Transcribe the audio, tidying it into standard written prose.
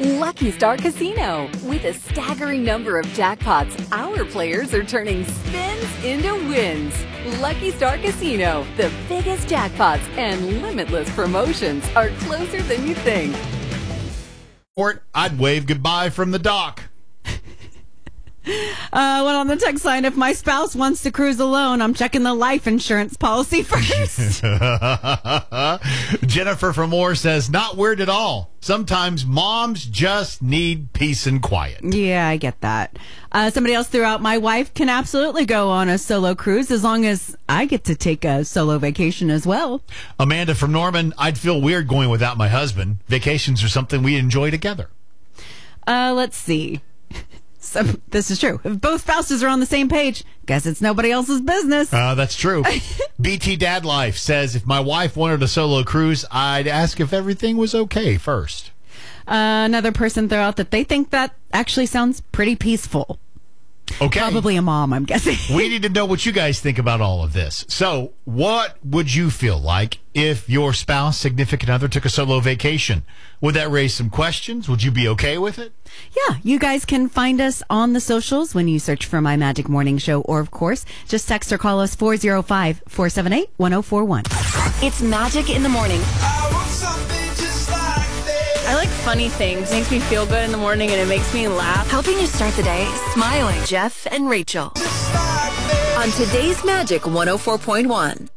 Lucky Star Casino. With a staggering number of jackpots, our players are turning spins into wins. Lucky Star Casino, the biggest jackpots and limitless promotions are closer than you think. I'd wave goodbye from the dock. Well, on the text line, if my spouse wants to cruise alone, I'm checking the life insurance policy first. Jennifer from Moore says, not weird at all. Sometimes moms just need peace and quiet. Yeah, I get that. Somebody else threw out, my wife can absolutely go on a solo cruise as long as I get to take a solo vacation as well. Amanda from Norman, I'd feel weird going without my husband. Vacations are something we enjoy together. Let's see. So, this is true. If both spouses are on the same page, guess it's nobody else's business. That's true. BT Dad Life says, if my wife wanted a solo cruise, I'd ask if everything was okay first. Another person threw out that they think that actually sounds pretty peaceful. Okay. Probably a mom, I'm guessing. We need to know what you guys think about all of this. So, what would you feel like if your spouse, significant other, took a solo vacation? Would that raise some questions? Would you be okay with it? Yeah, you guys can find us on the socials when you search for My Magic Morning Show, or, of course, just text or call us 405-478-1041. It's Magic in the Morning. I like funny things. It makes me feel good in the morning and it makes me laugh. Helping you start the day smiling. Jeff and Rachel. On today's Magic 104.1.